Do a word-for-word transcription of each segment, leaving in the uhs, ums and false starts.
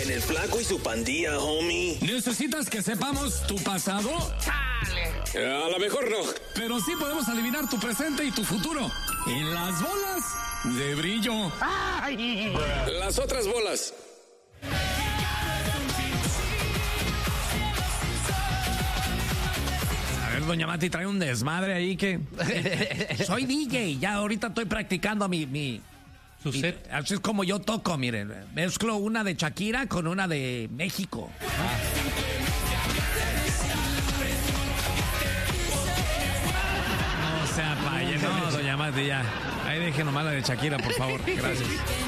En el Flaco y su pandilla, homie. ¿Necesitas que sepamos tu pasado? ¡Chale! A lo mejor no. Pero sí podemos adivinar tu presente y tu futuro. En las bolas de brillo. ¡Ay! Las otras bolas. A ver, doña Mati, trae un desmadre ahí que... Soy D J, ya ahorita estoy practicando mi... mi... Su set. Así es como yo toco, miren. Mezclo una de Shakira con una de México. Ah. No sea paye, no, doña Mati, ya. Ahí deje nomás la de Shakira, por favor. Gracias.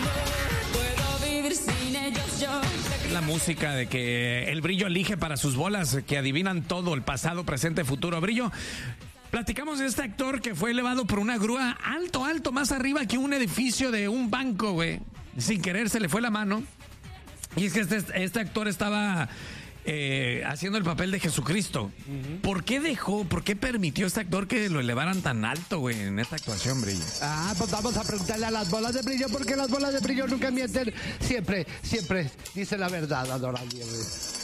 Es la música de que el Brillo elige para sus bolas que adivinan todo, el pasado, presente, futuro. Brillo, platicamos de este actor que fue elevado por una grúa alto, alto, más arriba que un edificio de un banco, güey. Sin querer se le fue la mano. Y es que este, este actor estaba eh, haciendo el papel de Jesucristo. Uh-huh. ¿Por qué dejó, por qué permitió este actor que lo elevaran tan alto, güey, en esta actuación, Brillo? Ah, pues vamos a preguntarle a las bolas de brillo, porque las bolas de brillo nunca mienten. Siempre, siempre dice la verdad, adorable, güey.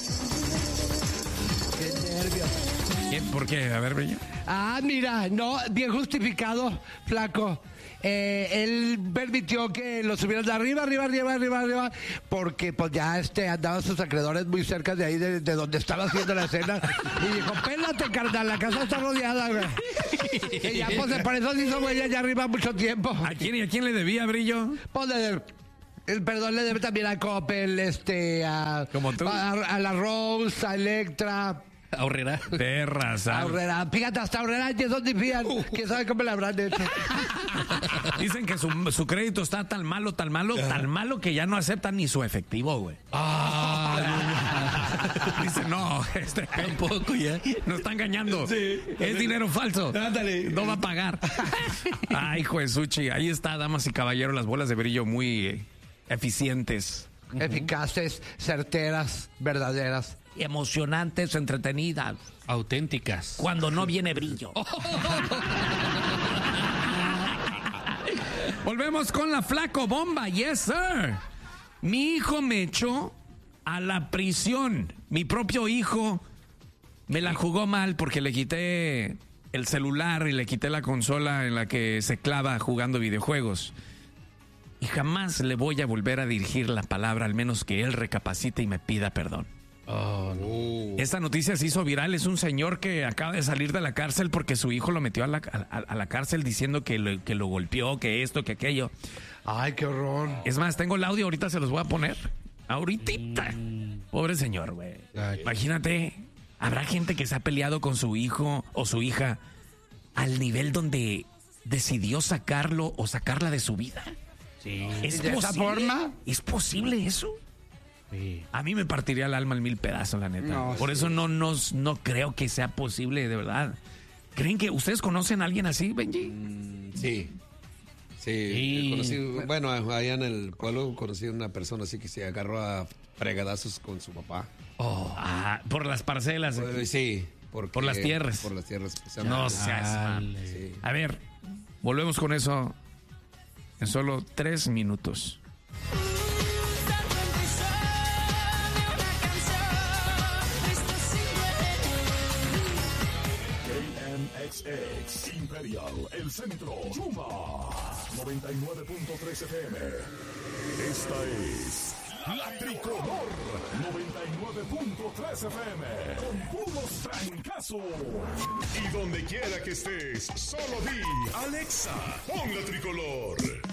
Qué nervios. ¿Qué? ¿Por qué? A ver, Brillo. Ah, mira, no, bien justificado, Flaco. Eh, él permitió que lo subieran de arriba, arriba, arriba, arriba, arriba, porque pues ya este andaban sus acreedores muy cerca de ahí, de, de donde estaba haciendo la escena, y dijo, pélate, carnal, la casa está rodeada, güey. Y ya, pues, por eso se hizo güey allá arriba mucho tiempo. ¿A quién y a quién le debía, Brillo? Pues le, el perdón le debe también a Coppel, este, a, ¿Como tú? a, a la Rose, a Electra. Aurrera. Perras. Aurrera. Fíjate, hasta Aurrera ya son difíciles. Uh. ¿Quién sabe cómo le habrán hecho? Dicen que su, su crédito está tan malo, tan malo, uh. tan malo que ya no aceptan ni su efectivo, güey. Ah, Dice, no, este tampoco ya. Nos está engañando. Sí. Es dinero falso. Ándale. No va a pagar. Ay, hijo de Suchi. Ahí está, damas y caballeros, las bolas de brillo muy eh, eficientes. Eficaces, certeras, verdaderas. Emocionantes, entretenidas. Auténticas. Cuando no viene Brillo. Volvemos con la Flaco Bomba. Yes, sir. Mi hijo me echó a la prisión. Mi propio hijo me la jugó mal porque le quité el celular y le quité la consola en la que se clava jugando videojuegos. Y jamás le voy a volver a dirigir la palabra, al menos que él recapacite y me pida perdón. Oh, no. Esta noticia se hizo viral. Es un señor que acaba de salir de la cárcel porque su hijo lo metió a la, a, a la cárcel diciendo que lo, que lo golpeó, que esto, que aquello. Ay, qué horror. Es más, tengo el audio, ahorita se los voy a poner. Ahorita. Mm. Pobre señor, güey. Imagínate, habrá gente que se ha peleado con su hijo o su hija al nivel donde decidió sacarlo o sacarla de su vida. Sí. ¿Es ¿De esa forma? ¿Es posible eso? Sí. A mí me partiría el alma en mil pedazos, la neta. No, Por sí. eso no, no, no creo que sea posible, de verdad. ¿Creen que ustedes conocen a alguien así, Benji? Mm, sí. Sí. sí. Conocí, bueno, allá en el pueblo conocí a una persona así que se agarró a fregadazos con su papá. Oh, ah, por las parcelas. Pues, sí. Porque, por las tierras. Por las tierras. No seas. Sí. A ver, volvemos con eso en solo tres minutos. X X Imperial, el centro, Yuma, noventa y nueve punto tres F M. Esta es La Tricolor, noventa y nueve punto tres F M, con puros trancazos. Y donde quiera que estés, solo di, Alexa, pon La Tricolor.